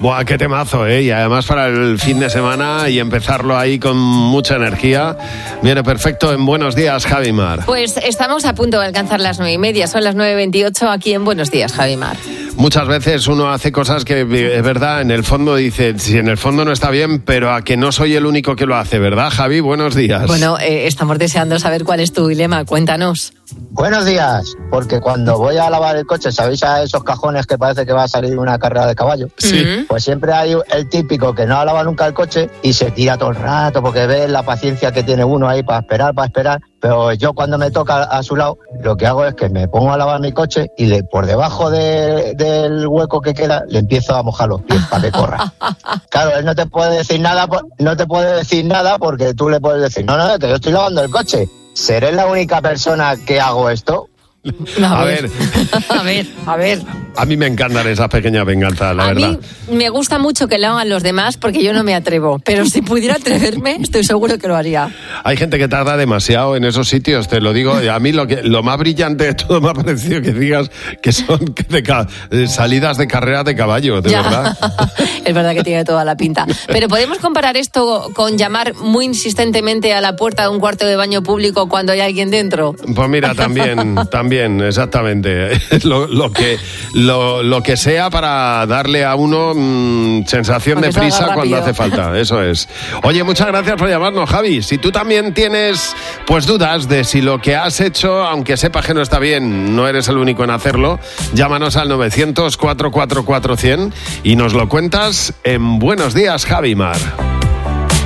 Buah, qué temazo, ¿eh? Y además para el fin de semana y empezarlo ahí con mucha energía. Viene perfecto en Buenos Días, Javimar. Pues estamos a punto de alcanzar las 9:30. Son las 9:28 aquí en Buenos Días, Javimar. Muchas veces uno hace cosas que, es verdad, en el fondo dice, si en el fondo no está bien, pero a que no soy el único que lo hace, ¿verdad, Javi? Buenos días. Bueno, estamos deseando saber cuál es tu dilema. Cuéntanos. Buenos días, porque cuando voy a lavar el coche, ¿sabéis a esos cajones que parece que va a salir una carrera de caballo? Sí. Pues siempre hay el típico que no ha lavado nunca el coche y se tira todo el rato porque ve la paciencia que tiene uno ahí para esperar. Pero yo cuando me toca a su lado, lo que hago es que me pongo a lavar mi coche y por debajo del hueco que queda le empiezo a mojar los pies para que corra. Claro, él no te puede decir nada porque tú le puedes decir, no, que yo estoy lavando el coche. ¿Seré la única persona que hago esto? A ver. A mí me encantan esas pequeñas venganzas, la verdad. A mí me gusta mucho que lo hagan los demás porque yo no me atrevo. Pero si pudiera atreverme, estoy seguro que lo haría. Hay gente que tarda demasiado en esos sitios, te lo digo. A mí lo más brillante de todo me ha parecido que digas que son salidas de carrera de caballo, de verdad. Es verdad que tiene toda la pinta. Pero ¿podemos comparar esto con llamar muy insistentemente a la puerta de un cuarto de baño público cuando hay alguien dentro? Pues mira, también, exactamente. Lo que sea para darle a uno sensación de prisa cuando hace falta, eso es. Oye, muchas gracias por llamarnos, Javi. Si tú también tienes pues dudas de si lo que has hecho, aunque sepas que no está bien, no eres el único en hacerlo, llámanos al 900 444 100 y nos lo cuentas en Buenos Días, Javimar.